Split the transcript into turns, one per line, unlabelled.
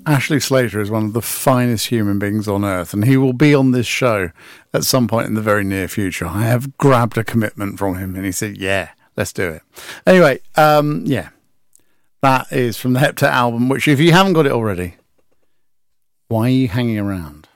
Ashley Slater is one of the finest human beings on earth, and he will be on this show at some point in the very near future. I have grabbed a commitment from him, and he said, yeah, let's do it. Anyway, yeah, that is from the Heptet album, which if you haven't got it already, why are you hanging around?